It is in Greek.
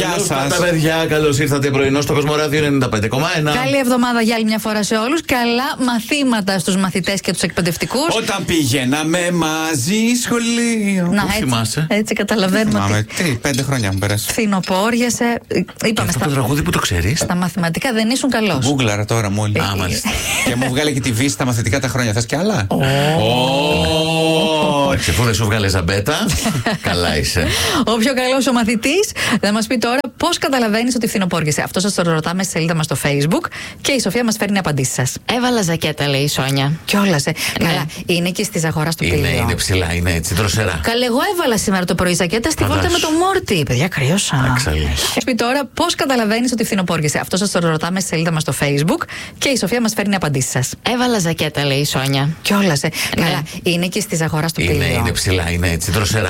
Γεια σας. Τα παιδιά, καλώς ήρθατε πρωινό στο Κοσμοράδιο 95,1. Καλή εβδομάδα για άλλη μια φορά σε όλους. Καλά μαθήματα στους μαθητές και τους εκπαιδευτικούς. Όταν πηγαίναμε μαζί σχολείο. Να, Πού έτσι, θυμάσαι? έτσι καταλαβαίνουμε ότι 5 χρόνια μου πέρασε. φθινοπόριασε. Είπαμε Αυτό το τραγούδι που το ξέρεις? στα μαθηματικά δεν ήσουν καλός. Γκούγκλαρα τώρα μόλις. Α, μάλιστα. Και μου βγάλε και τη βύση στα μαθητικά τα χρόνια. Θες κι άλλα? Όχι, αφού δεν σου βγάλε ζαμπέτα, καλά είσαι. Ο πιο καλός ο μαθητής θα μας πει τώρα πώς καταλαβαίνεις ότι φθινοπόριασε. Αυτό σας το ρωτάμε στη σελίδα μας στο Facebook και η Σοφία μας φέρνει απαντήσεις σας. Έβαλα ζακέτα, λέει η Σόνια. Κιόλας, Καλά, είναι και στη Ζαγορά στο Είναι, Πύλιο. είναι ψηλά, είναι έτσι, δροσερά. Καλέ, εγώ έβαλα σήμερα το πρωί ζακέτα στη βόλτα με Φαντάσου. το Μόρτι. Παιδιά, κρύωσα. Εξαλείς. Θα πει τώρα πώς καταλαβαίνεις ότι φθινοπόριασε. Αυτό σας το ρωτάμε στη σελίδα μας στο Facebook και η Σοφία μας φέρνει απαντήσεις σας. Έβαλα ζακέτα, λέει η Σόνια. Κιόλας, Καλά, είναι και στη Ζαγορά στο Πύλιο. Είναι ψηλά, είναι έτσι, δροσερά.